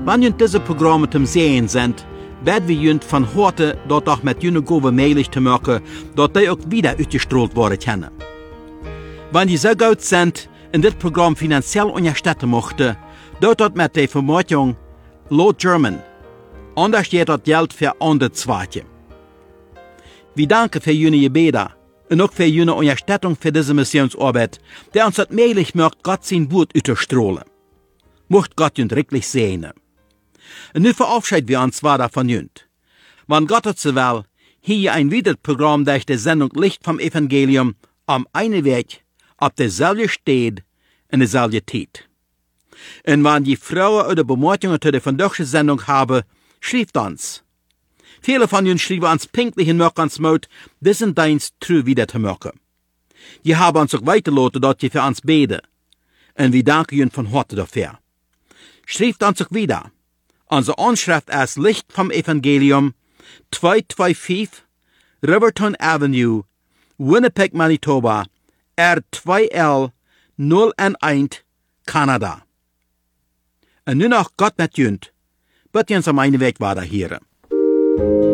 Wenn jünt diese Programme zum Sehen sind, werden wir jünt von heute dort auch mit jüne Gove möglich zu machen, dort die auch wieder ausgestrahlt worden können. Wenn die so gut sind, in dit Programm finanziell unterstützen möchten, dort mit der Vermutung Low German, anders steht dort Geld für andere Zweige. Wir danken für jene Gebete und auch für jene Unterstützung für diese Missionsarbeit, der uns das möglich macht, Gott sein Wort auszustrahlen. Mocht Gott uns wirklich segnen. Und nu verabschieden wir uns weiter von jünt. Wenn Gott es so will, hier ein weiteres Programm durch die Sendung Licht vom Evangelium am einen Weg, auf derselben Stelle, in derselben Zeit. Und wenn die Frauen oder Bemerkungen zu der vandaagse Sendung haben, schreibt uns. Viele von uns schreiben uns pünktlich in Möckens Mut, diesen Dienst true wieder zu machen. Die haben uns auch weitergelassen, dass die für uns beten. Und wir danken ihnen von Herzen dafür. Schreibt uns auch wieder. Unsere Anschrift ist Licht vom Evangelium, 225 Riverton Avenue, Winnipeg, Manitoba, R2L 011, Kanada. Und nun noch Gott mit jünt, wird uns am einen Weg weiter hören.